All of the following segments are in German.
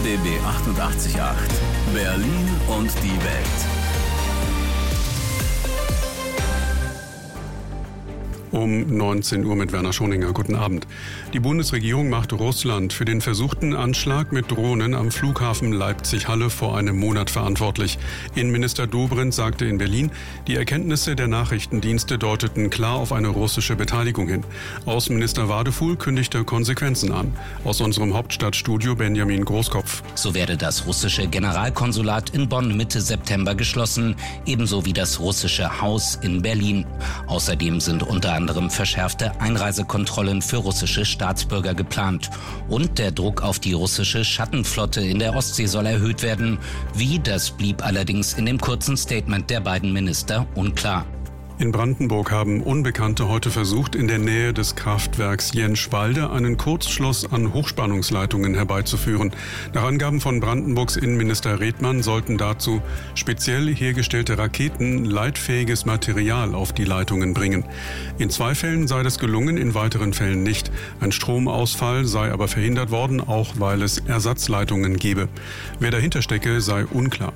RBB 88.8 Berlin und die Welt. Um 19 Uhr mit Werner Schoninger. Guten Abend. Die Bundesregierung macht Russland für den versuchten Anschlag mit Drohnen am Flughafen Leipzig-Halle vor einem Monat verantwortlich. Innenminister Dobrindt sagte in Berlin, die Erkenntnisse der Nachrichtendienste deuteten klar auf eine russische Beteiligung hin. Außenminister Wadefuhl kündigte Konsequenzen an. Aus unserem Hauptstadtstudio Benjamin Großkopf. So werde das russische Generalkonsulat in Bonn Mitte September geschlossen, ebenso wie das russische Haus in Berlin. Außerdem sind unter anderem verschärfte Einreisekontrollen für russische Staatsbürger geplant. Und der Druck auf die russische Schattenflotte in der Ostsee soll erhöht werden. Wie, das blieb allerdings in dem kurzen Statement der beiden Minister unklar. In Brandenburg haben Unbekannte heute versucht, in der Nähe des Kraftwerks Jenschwalde einen Kurzschluss an Hochspannungsleitungen herbeizuführen. Nach Angaben von Brandenburgs Innenminister Redmann sollten dazu speziell hergestellte Raketen leitfähiges Material auf die Leitungen bringen. In 2 Fällen sei das gelungen, in weiteren Fällen nicht. Ein Stromausfall sei aber verhindert worden, auch weil es Ersatzleitungen gebe. Wer dahinter stecke, sei unklar.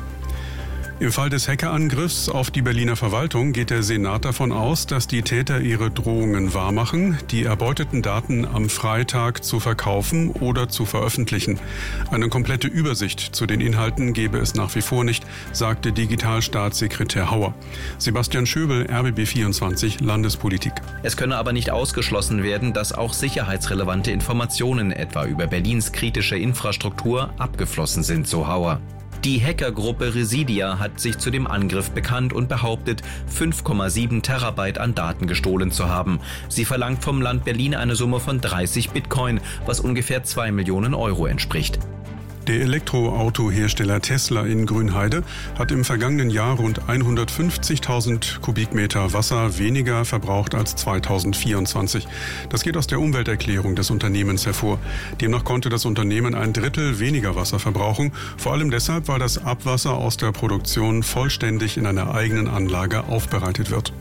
Im Fall des Hackerangriffs auf die Berliner Verwaltung geht der Senat davon aus, dass die Täter ihre Drohungen wahrmachen, die erbeuteten Daten am Freitag zu verkaufen oder zu veröffentlichen. Eine komplette Übersicht zu den Inhalten gebe es nach wie vor nicht, sagte Digitalstaatssekretär Hauer. Sebastian Schöbel, RBB24 Landespolitik. Es könne aber nicht ausgeschlossen werden, dass auch sicherheitsrelevante Informationen, etwa über Berlins kritische Infrastruktur, abgeflossen sind, so Hauer. Die Hackergruppe Residia hat sich zu dem Angriff bekannt und behauptet, 5,7 Terabyte an Daten gestohlen zu haben. Sie verlangt vom Land Berlin eine Summe von 30 Bitcoin, was ungefähr 2 Millionen Euro entspricht. Der Elektroautohersteller Tesla in Grünheide hat im vergangenen Jahr rund 150.000 Kubikmeter Wasser weniger verbraucht als 2024. Das geht aus der Umwelterklärung des Unternehmens hervor. Demnach konnte das Unternehmen 1/3 weniger Wasser verbrauchen, vor allem deshalb, weil das Abwasser aus der Produktion vollständig in einer eigenen Anlage aufbereitet wird.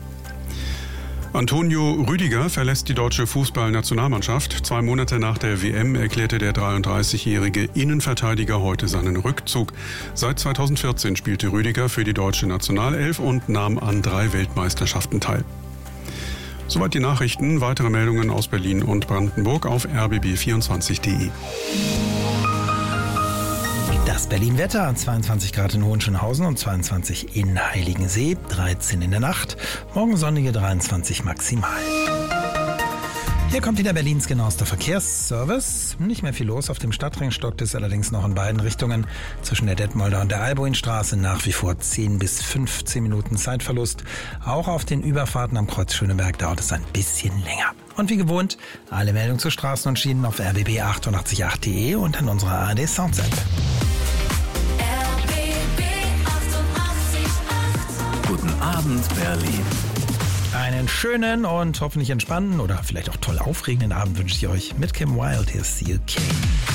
Antonio Rüdiger verlässt die deutsche Fußballnationalmannschaft. 2 Monate nach der WM erklärte der 33-jährige Innenverteidiger heute seinen Rückzug. Seit 2014 spielte Rüdiger für die deutsche Nationalelf und nahm an 3 Weltmeisterschaften teil. Soweit die Nachrichten. Weitere Meldungen aus Berlin und Brandenburg auf rbb24.de. Das Berlin-Wetter, 22 Grad in Hohenschönhausen und 22 in Heiligensee, 13 in der Nacht, morgen sonnige 23 maximal. Hier kommt wieder Berlins genauester Verkehrsservice. Nicht mehr viel los auf dem Stadtring, stockt es allerdings noch in beiden Richtungen. Zwischen der Detmolder und der Albuinstraße nach wie vor 10 bis 15 Minuten Zeitverlust. Auch auf den Überfahrten am Kreuz Schöneberg dauert es ein bisschen länger. Und wie gewohnt, alle Meldungen zu Straßen und Schienen auf rbb888.de und in unserer ARD Sounds App. Guten Abend, Berlin. Einen schönen und hoffentlich entspannten oder vielleicht auch toll aufregenden Abend wünsche ich euch mit Kim Wilde. Hier ist CLK.